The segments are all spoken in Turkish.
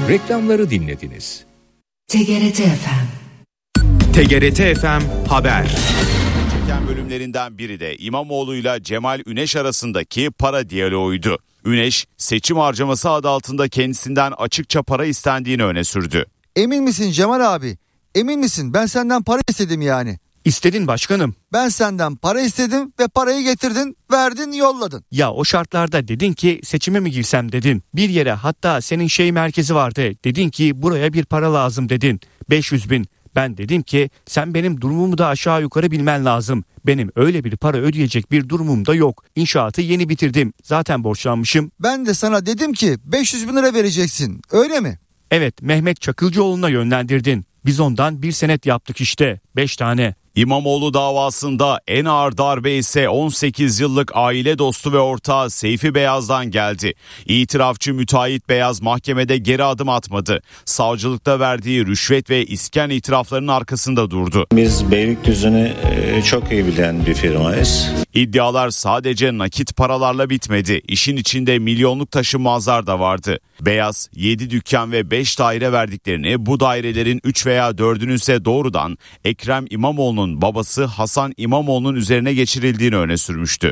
Reklamları dinlediniz. TGRT FM. TGRT FM Haber. Çeken bölümlerinden biri de İmamoğlu'yla Cemal Üneş arasındaki para diyaloğuydu. Üneş, seçim harcaması adı altında kendisinden açıkça para istendiğini öne sürdü. Emin misin Cemal abi? Emin misin? Ben senden para istedim yani. İstedin başkanım. Ben senden para istedim ve parayı getirdin, verdin, yolladın. Ya o şartlarda dedin ki seçime mi girsem dedin. Bir yere, hatta senin merkezi vardı. Dedin ki buraya bir para lazım dedin. 500 bin. Ben dedim ki sen benim durumumu da aşağı yukarı bilmen lazım. Benim öyle bir para ödeyecek bir durumum da yok. İnşaatı yeni bitirdim. Zaten borçlanmışım. Ben de sana dedim ki 500 bin lira vereceksin. Öyle mi? Evet, Mehmet Çakılcıoğlu'na yönlendirdin. Biz ondan bir senet yaptık işte. 5 tane. İmamoğlu davasında en ağır darbe ise 18 yıllık aile dostu ve ortağı Seyfi Beyaz'dan geldi. İtirafçı müteahhit Beyaz mahkemede geri adım atmadı. Savcılıkta verdiği rüşvet ve iskan itiraflarının arkasında durdu. Biz Beylikdüzü'nü çok iyi bilen bir firmayız. İddialar sadece nakit paralarla bitmedi. İşin içinde milyonluk taşınmazlar da vardı. Beyaz 7 dükkan ve 5 daire verdiklerini, bu dairelerin 3 veya 4'ünün ise doğrudan Ekrem İmamoğlu'nun babası Hasan İmamoğlu'nun üzerine geçirildiğini öne sürmüştü.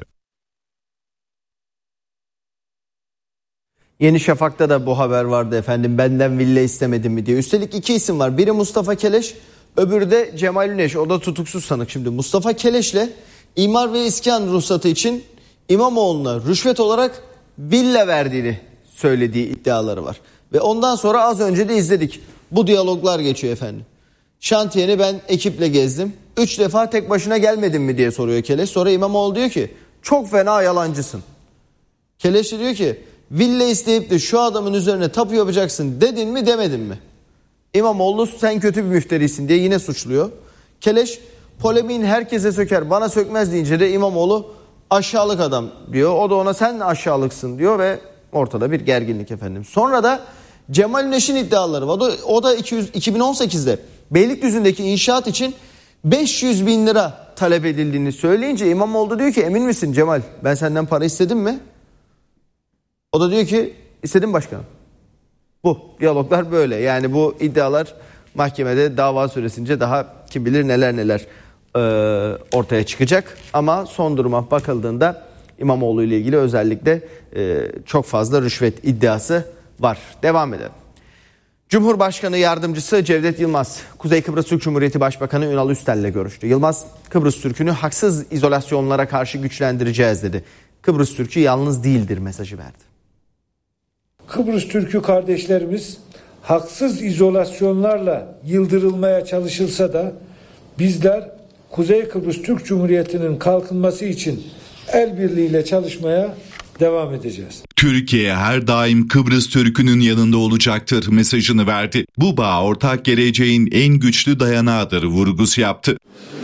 Yeni Şafak'ta da bu haber vardı efendim, benden villa istemedim mi diye. Üstelik 2 isim var. Biri Mustafa Keleş, öbürü de Cemal Üneş. O da tutuksuz sanık şimdi. Mustafa Keleş'le imar ve iskan ruhsatı için İmamoğlu'na rüşvet olarak villa verdiğini söylediği iddiaları var. Ve ondan sonra az önce de izledik. Bu diyaloglar geçiyor efendim. Şantiyeni ben ekiple gezdim. 3 defa tek başına gelmedin mi diye soruyor Keleş. Sonra İmamoğlu diyor ki çok fena yalancısın. Keleş diyor ki villa isteyip de şu adamın üzerine tapu yapacaksın dedin mi demedin mi? İmamoğlu sen kötü bir müfterisin diye yine suçluyor. Keleş polemiğin herkese söker bana sökmez deyince de İmamoğlu aşağılık adam diyor. O da ona sen aşağılıksın diyor ve ortada bir gerginlik efendim. Sonra da Cemal Üneş'in iddiaları var. O da 2018'de Beylikdüzü'ndeki inşaat için 500 bin lira talep edildiğini söyleyince İmamoğlu diyor ki emin misin Cemal, ben senden para istedim mi? O da diyor ki istedim başkanım. Bu diyaloglar böyle, yani bu iddialar mahkemede dava süresince daha kim bilir neler ortaya çıkacak. Ama son duruma bakıldığında İmamoğlu ile ilgili özellikle çok fazla rüşvet iddiası var. Devam edelim. Cumhurbaşkanı Yardımcısı Cevdet Yılmaz, Kuzey Kıbrıs Türk Cumhuriyeti Başbakanı Ünal Üstel'le görüştü. Yılmaz, Kıbrıs Türk'ünü haksız izolasyonlara karşı güçlendireceğiz dedi. Kıbrıs Türk'ü yalnız değildir mesajı verdi. Kıbrıs Türk'ü kardeşlerimiz haksız izolasyonlarla yıldırılmaya çalışılsa da bizler Kuzey Kıbrıs Türk Cumhuriyeti'nin kalkınması için el birliğiyle çalışmaya devam edeceğiz. Türkiye her daim Kıbrıs Türk'ünün yanında olacaktır mesajını verdi. Bu bağ ortak geleceğin en güçlü dayanağıdır vurgusu yaptı.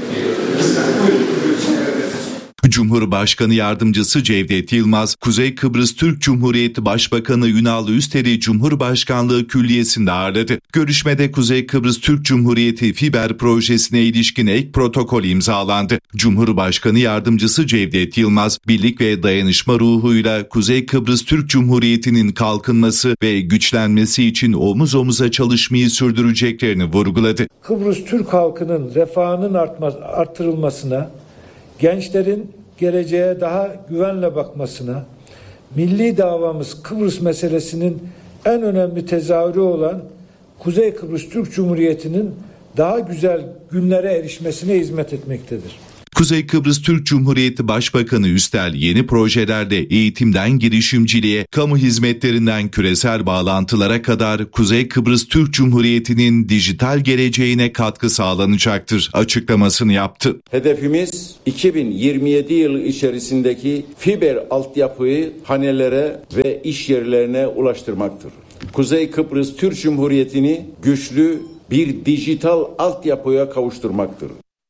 Cumhurbaşkanı Yardımcısı Cevdet Yılmaz, Kuzey Kıbrıs Türk Cumhuriyeti Başbakanı Ünal Üster'i Cumhurbaşkanlığı Külliyesi'nde ağırladı. Görüşmede Kuzey Kıbrıs Türk Cumhuriyeti Fiber projesine ilişkin ek protokol imzalandı. Cumhurbaşkanı Yardımcısı Cevdet Yılmaz, birlik ve dayanışma ruhuyla Kuzey Kıbrıs Türk Cumhuriyeti'nin kalkınması ve güçlenmesi için omuz omuza çalışmayı sürdüreceklerini vurguladı. Kıbrıs Türk halkının refahının artırılmasına, gençlerin geleceğe daha güvenle bakmasına, milli davamız Kıbrıs meselesinin en önemli tezahürü olan Kuzey Kıbrıs Türk Cumhuriyeti'nin daha güzel günlere erişmesine hizmet etmektedir. Kuzey Kıbrıs Türk Cumhuriyeti Başbakanı Üstel yeni projelerde eğitimden girişimciliğe, kamu hizmetlerinden küresel bağlantılara kadar Kuzey Kıbrıs Türk Cumhuriyeti'nin dijital geleceğine katkı sağlanacaktır açıklamasını yaptı. Hedefimiz 2027 yılı içerisindeki fiber altyapıyı hanelere ve iş yerlerine ulaştırmaktır. Kuzey Kıbrıs Türk Cumhuriyeti'ni güçlü bir dijital altyapıya kavuşturmaktır.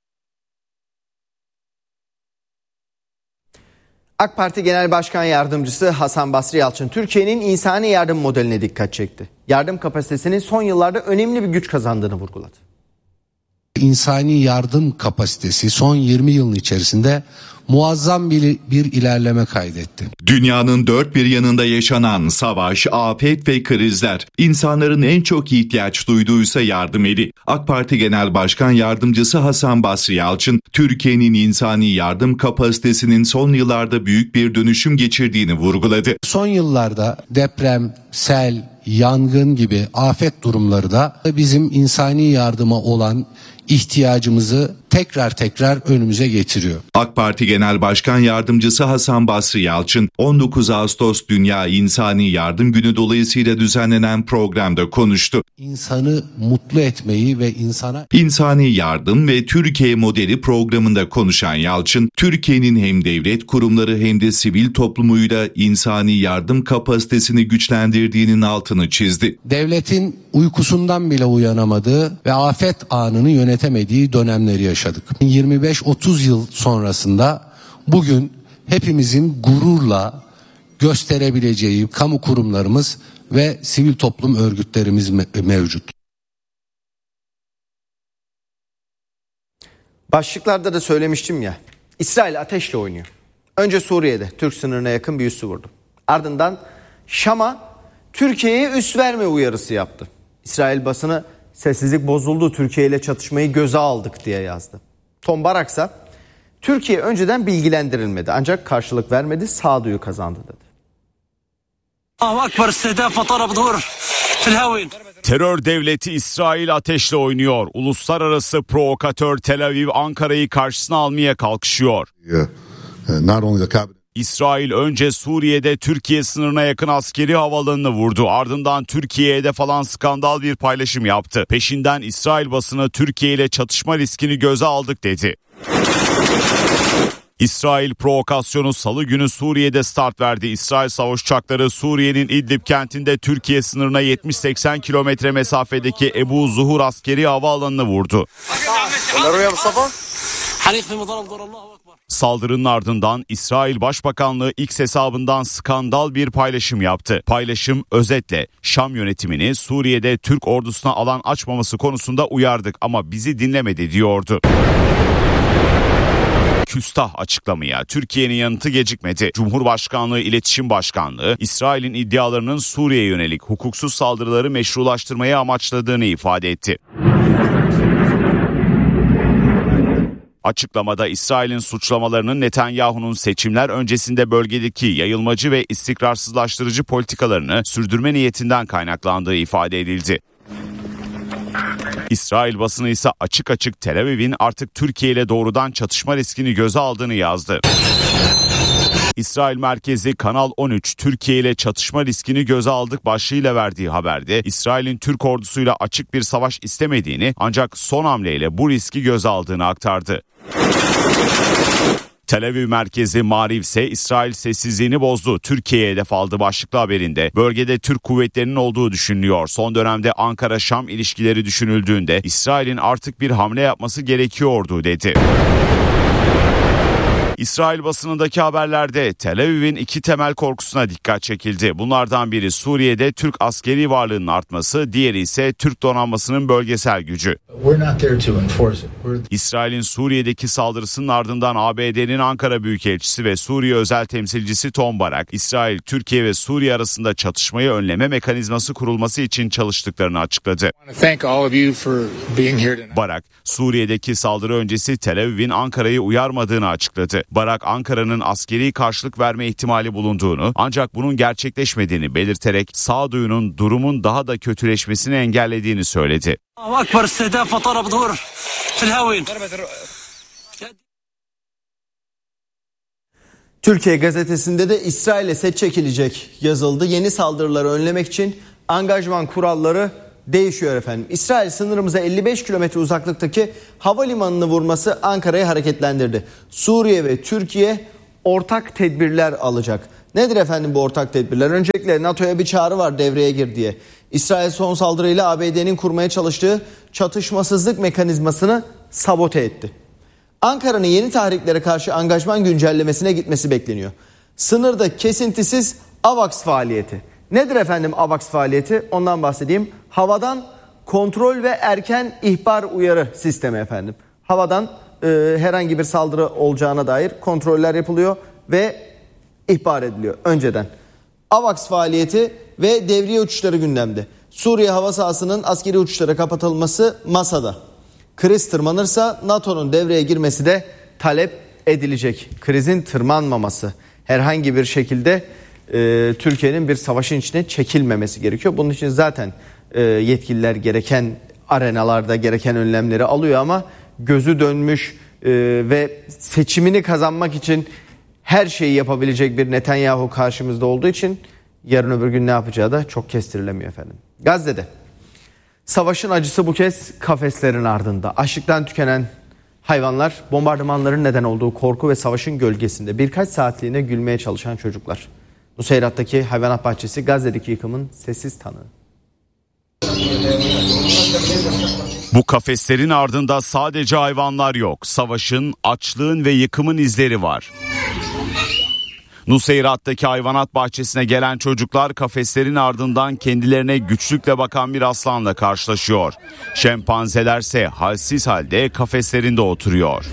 AK Parti Genel Başkan Yardımcısı Hasan Basri Yalçın, Türkiye'nin insani yardım modeline dikkat çekti. Yardım kapasitesinin son yıllarda önemli bir güç kazandığını vurguladı. İnsani yardım kapasitesi son 20 yılın içerisinde muazzam bir ilerleme kaydetti. Dünyanın dört bir yanında yaşanan savaş, afet ve krizler insanların en çok ihtiyaç duyduysa yardım eli. AK Parti Genel Başkan Yardımcısı Hasan Basri Yalçın, Türkiye'nin insani yardım kapasitesinin son yıllarda büyük bir dönüşüm geçirdiğini vurguladı. Son yıllarda deprem, sel, yangın gibi afet durumları da bizim insani yardıma olan ihtiyacımızı tekrar önümüze getiriyor. AK Parti Genel Başkan Yardımcısı Hasan Basri Yalçın, 19 Ağustos Dünya İnsani Yardım Günü dolayısıyla düzenlenen programda konuştu. İnsanı mutlu etmeyi ve İnsani Yardım ve Türkiye Modeli programında konuşan Yalçın, Türkiye'nin hem devlet kurumları hem de sivil toplumuyla insani yardım kapasitesini güçlendirdiğinin altını çizdi. Devletin uykusundan bile uyanamadığı ve afet anını yönetemediği dönemleri yaşadık. 25-30 yıl sonrasında bugün hepimizin gururla gösterebileceği kamu kurumlarımız ve sivil toplum örgütlerimiz mevcut. Başlıklarda da söylemiştim ya, İsrail ateşle oynuyor. Önce Suriye'de Türk sınırına yakın bir üssü vurdu. Ardından Şam'a Türkiye'ye üs verme uyarısı yaptı. İsrail basını sessizlik bozuldu, Türkiye ile çatışmayı göze aldık diye yazdı. Tom Baraksa Türkiye önceden bilgilendirilmedi ancak karşılık vermedi, sağduyu kazandı dedi. Terör devleti İsrail ateşle oynuyor. Uluslararası provokatör Tel Aviv Ankara'yı karşısına almaya kalkışıyor. İsrail önce Suriye'de Türkiye sınırına yakın askeri havaalanını vurdu. Ardından Türkiye'ye hedef alan skandal bir paylaşım yaptı. Peşinden İsrail basını Türkiye ile çatışma riskini göze aldık dedi. İsrail provokasyonu Salı günü Suriye'de start verdi. İsrail savaş uçakları Suriye'nin İdlib kentinde Türkiye sınırına 70-80 kilometre mesafedeki Ebu Zuhur askeri havaalanını vurdu. Saldırının ardından İsrail Başbakanlığı X hesabından skandal bir paylaşım yaptı. Paylaşım özetle Şam yönetimini Suriye'de Türk ordusuna alan açmaması konusunda uyardık ama bizi dinlemedi diyordu. Küstah açıklamaya Türkiye'nin yanıtı gecikmedi. Cumhurbaşkanlığı İletişim Başkanlığı, İsrail'in iddialarının Suriye'ye yönelik hukuksuz saldırıları meşrulaştırmaya amaçladığını ifade etti. Açıklamada İsrail'in suçlamalarının Netanyahu'nun seçimler öncesinde bölgedeki yayılmacı ve istikrarsızlaştırıcı politikalarını sürdürme niyetinden kaynaklandığı ifade edildi. İsrail basını ise açık açık Tel Aviv'in artık Türkiye ile doğrudan çatışma riskini göze aldığını yazdı. İsrail merkezi Kanal 13 Türkiye ile çatışma riskini göze aldık başlığıyla verdiği haberde İsrail'in Türk ordusuyla açık bir savaş istemediğini ancak son hamleyle bu riski göze aldığını aktardı. Tel Aviv merkezi Mariv ise İsrail sessizliğini bozdu. Türkiye'ye hedef aldı başlıklı haberinde. Bölgede Türk kuvvetlerinin olduğu düşünülüyor. Son dönemde Ankara-Şam ilişkileri düşünüldüğünde İsrail'in artık bir hamle yapması gerekiyordu dedi. İsrail basınındaki haberlerde Tel Aviv'in iki temel korkusuna dikkat çekildi. Bunlardan biri Suriye'de Türk askeri varlığının artması, diğeri ise Türk donanmasının bölgesel gücü. İsrail'in Suriye'deki saldırısının ardından ABD'nin Ankara Büyükelçisi ve Suriye özel temsilcisi Tom Barak, İsrail, Türkiye ve Suriye arasında çatışmayı önleme mekanizması kurulması için çalıştıklarını açıkladı. Barak, Suriye'deki saldırı öncesi Tel Aviv'in Ankara'yı uyarmadığını açıkladı. Barak, Ankara'nın askeri karşılık verme ihtimali bulunduğunu ancak bunun gerçekleşmediğini belirterek sağduyunun durumun daha da kötüleşmesini engellediğini söyledi. Türkiye gazetesinde de İsrail'e set çekilecek yazıldı. Yeni saldırıları önlemek için angajman kuralları değişiyor efendim. İsrail sınırımıza 55 kilometre uzaklıktaki havalimanını vurması Ankara'yı hareketlendirdi. Suriye ve Türkiye ortak tedbirler alacak. Nedir efendim bu ortak tedbirler? Öncelikle NATO'ya bir çağrı var devreye gir diye. İsrail son saldırıyla ABD'nin kurmaya çalıştığı çatışmasızlık mekanizmasını sabote etti. Ankara'nın yeni tahriklere karşı angajman güncellemesine gitmesi bekleniyor. Sınırda kesintisiz AVAX faaliyeti. Nedir efendim AVAX faaliyeti? Ondan bahsedeyim. Havadan kontrol ve erken ihbar uyarı sistemi efendim. Havadan herhangi bir saldırı olacağına dair kontroller yapılıyor ve ihbar ediliyor önceden. AVAX faaliyeti ve devriye uçuşları gündemde. Suriye hava sahasının askeri uçuşlara kapatılması masada. Kriz tırmanırsa NATO'nun devreye girmesi de talep edilecek. Krizin tırmanmaması, herhangi bir şekilde Türkiye'nin bir savaşın içine çekilmemesi gerekiyor. Bunun için zaten yetkililer gereken arenalarda gereken önlemleri alıyor ama gözü dönmüş ve seçimini kazanmak için her şeyi yapabilecek bir Netanyahu karşımızda olduğu için yarın öbür gün ne yapacağı da çok kestirilemiyor efendim. Gazze'de savaşın acısı bu kez kafeslerin ardında. Açlıktan tükenen hayvanlar, bombardımanların neden olduğu korku ve savaşın gölgesinde birkaç saatliğine gülmeye çalışan çocuklar. Nuseyrat'taki hayvanat bahçesi Gazze'deki yıkımın sessiz tanığı. Bu kafeslerin ardında sadece hayvanlar yok. Savaşın, açlığın ve yıkımın izleri var. Nuseyrat'taki hayvanat bahçesine gelen çocuklar kafeslerin ardından kendilerine güçlükle bakan bir aslanla karşılaşıyor. Şempanzelerse halsiz halde kafeslerinde oturuyor.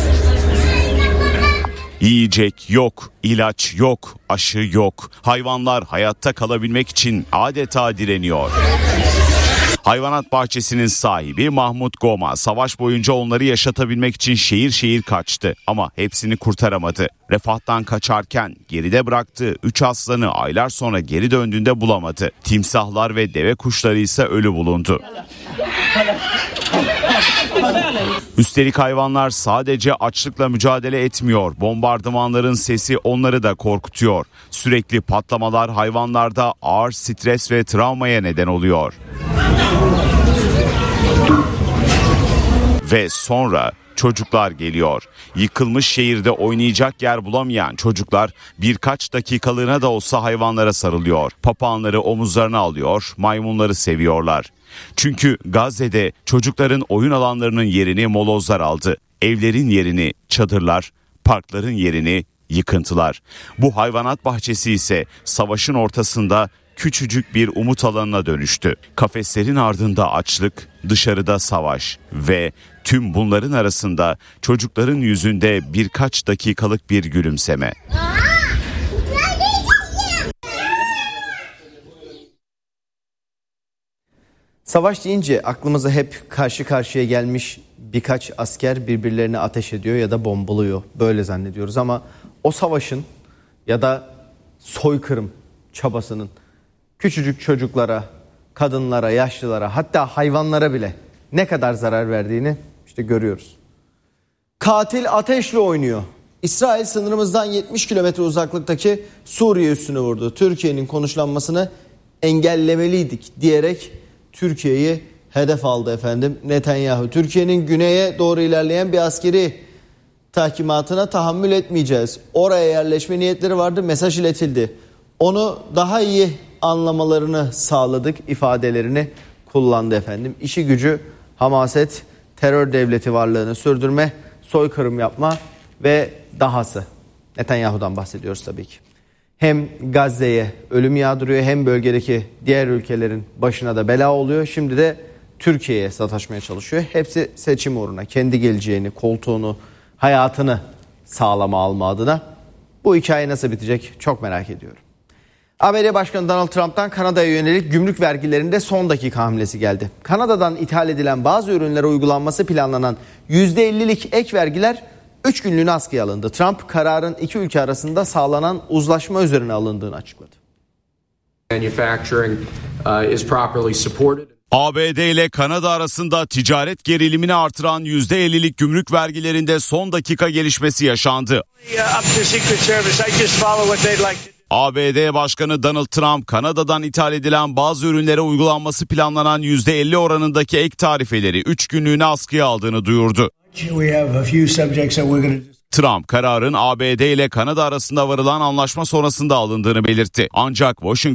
Yiyecek yok, ilaç yok, aşı yok. Hayvanlar hayatta kalabilmek için adeta direniyor. Hayvanat bahçesinin sahibi Mahmut Goma savaş boyunca onları yaşatabilmek için şehir şehir kaçtı ama hepsini kurtaramadı. Refahtan kaçarken geride bıraktığı 3 aslanı aylar sonra geri döndüğünde bulamadı. Timsahlar ve deve kuşları ise ölü bulundu. Üstelik hayvanlar sadece açlıkla mücadele etmiyor. Bombardımanların sesi onları da korkutuyor. Sürekli patlamalar hayvanlarda ağır stres ve travmaya neden oluyor. Ve sonra çocuklar geliyor. Yıkılmış şehirde oynayacak yer bulamayan çocuklar birkaç dakikalığına da olsa hayvanlara sarılıyor. Papağanları omuzlarına alıyor, maymunları seviyorlar. Çünkü Gazze'de çocukların oyun alanlarının yerini molozlar aldı. Evlerin yerini çadırlar, parkların yerini yıkıntılar. Bu hayvanat bahçesi ise savaşın ortasında küçücük bir umut alanına dönüştü. Kafeslerin ardında açlık, dışarıda savaş ve tüm bunların arasında çocukların yüzünde birkaç dakikalık bir gülümseme. Savaş deyince aklımıza hep karşı karşıya gelmiş birkaç asker birbirlerine ateş ediyor ya da bombalıyor. Böyle zannediyoruz ama o savaşın ya da soykırım çabasının küçücük çocuklara, kadınlara, yaşlılara, hatta hayvanlara bile ne kadar zarar verdiğini işte görüyoruz. Katil ateşle oynuyor. İsrail sınırımızdan 70 kilometre uzaklıktaki Suriye üssünü vurdu. Türkiye'nin konuşlanmasını engellemeliydik diyerek Türkiye'yi hedef aldı efendim Netanyahu. Türkiye'nin güneye doğru ilerleyen bir askeri tahkimatına tahammül etmeyeceğiz. Oraya yerleşme niyetleri vardı, mesaj iletildi. Onu daha iyi anlamalarını sağladık ifadelerini kullandı efendim. İşi gücü hamaset, terör devleti varlığını sürdürme, soykırım yapma ve dahası. Netanyahu'dan bahsediyoruz tabii ki. Hem Gazze'ye ölüm yağdırıyor hem bölgedeki diğer ülkelerin başına da bela oluyor. Şimdi de Türkiye'ye sataşmaya çalışıyor. Hepsi seçim uğruna kendi geleceğini, koltuğunu, hayatını sağlama alma adına. Bu hikaye nasıl bitecek çok merak ediyorum. ABD Başkanı Donald Trump'tan Kanada'ya yönelik gümrük vergilerinde son dakika hamlesi geldi. Kanada'dan ithal edilen bazı ürünlere uygulanması planlanan %50'lik ek vergiler 3 günlüğüne askıya alındı. Trump kararın iki ülke arasında sağlanan uzlaşma üzerine alındığını açıkladı. ABD ile Kanada arasında ticaret gerilimini artıran %50'lik gümrük vergilerinde son dakika gelişmesi yaşandı. ABD Başkanı Donald Trump, Kanada'dan ithal edilen bazı ürünlere uygulanması planlanan %50 oranındaki ek tarifeleri 3 günlüğüne askıya aldığını duyurdu. Trump, kararın ABD ile Kanada arasında varılan anlaşma sonrasında alındığını belirtti. Ancak Washington